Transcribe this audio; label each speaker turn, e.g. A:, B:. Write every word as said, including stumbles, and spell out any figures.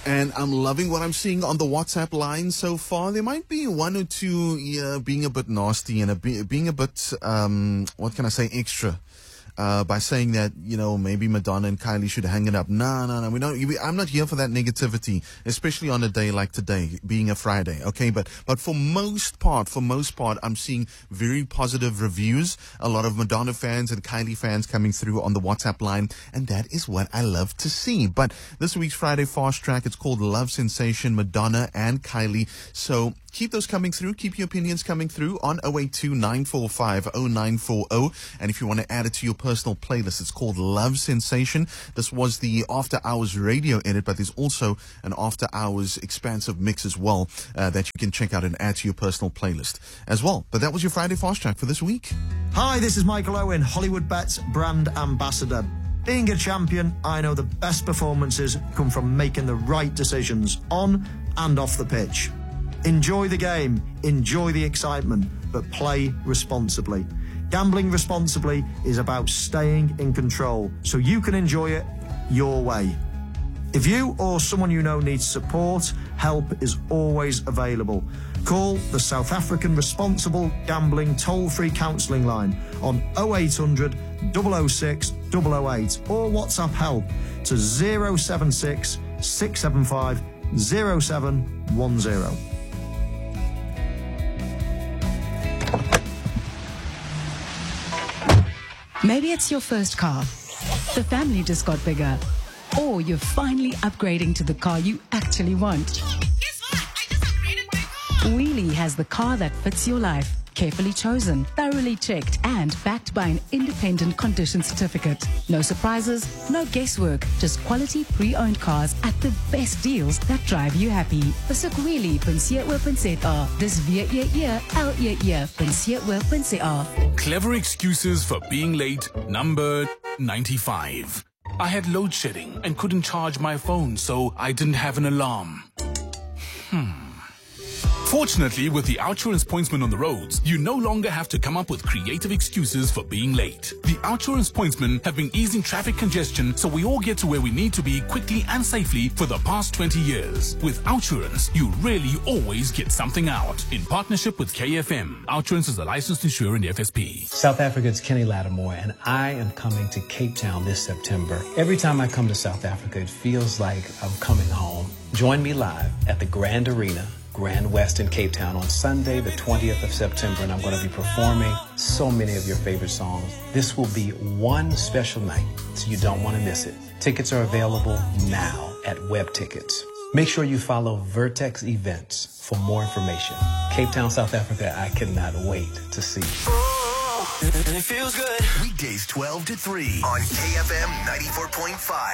A: And I'm loving what I'm seeing on the WhatsApp line so far. There might be one or two yeah, being a bit nasty and a, being a bit, um, what can I say, extra. Uh, by saying that, you know, maybe Madonna and Kylie should hang it up. No, no, no. We don't, we, I'm not here for that negativity, especially on a day like today, being a Friday. Okay. But, but for most part, for most part, I'm seeing very positive reviews. A lot of Madonna fans and Kylie fans coming through on the WhatsApp line. And that is what I love to see. But this week's Friday Fast Track, it's called Love Sensation, Madonna and Kylie. So keep those coming through. Keep your opinions coming through on oh eight two, nine four five, oh nine four oh. And if you want to add it to your personal playlist, it's called Love Sensation. This was the After Hours radio edit, but there's also an After Hours expansive mix as well uh, that you can check out and add to your personal playlist as well. But that was your Friday Fast Track for this week.
B: Hi, this is Michael Owen, Hollywood Bets brand ambassador. Being a champion, I know the best performances come from making the right decisions on and off the pitch. Enjoy the game, enjoy the excitement, but play responsibly. Gambling responsibly is about staying in control so you can enjoy it your way. If you or someone you know needs support, help is always available. Call the South African Responsible Gambling toll-free counselling line on oh eight hundred, oh oh six, oh oh eight or WhatsApp help to oh seven six, six seven five, oh seven one oh.
C: Maybe it's your first car. The family just got bigger. Or you're finally upgrading to the car you actually want.
D: Guess what? I just upgraded my car.
C: Wheelie has the car that fits your life. Carefully chosen, thoroughly checked, and backed by an independent condition certificate. No surprises, no guesswork, just quality pre-owned cars at the best deals that drive you happy. Besoek wheelie dot co dot za. Dis W E E L E E dot co dot za.
E: Clever excuses for being late, number ninety-five. I had load shedding and couldn't charge my phone, so I didn't have an alarm. Hmm. Fortunately, with the Outsurance pointsman on the roads, you no longer have to come up with creative excuses for being late. The Outsurance pointsmen have been easing traffic congestion so we all get to where we need to be quickly and safely for the past twenty years. With Outsurance, you really always get something out. In partnership with K F M, Outsurance is a licensed insurer in the F S P.
F: South Africa's Kenny Lattimore, and I am coming to Cape Town this September. Every time I come to South Africa, it feels like I'm coming home. Join me live at the Grand Arena, Grand West in Cape Town on Sunday, the twentieth of September, and I'm going to be performing so many of your favorite songs. This will be one special night, so you don't want to miss it. Tickets are available now at Web Tickets. Make sure you follow Vertex Events for more information. Cape Town, South Africa, I cannot wait to see you.
D: Oh, it feels good.
G: Weekdays twelve to three on K F M ninety-four point five.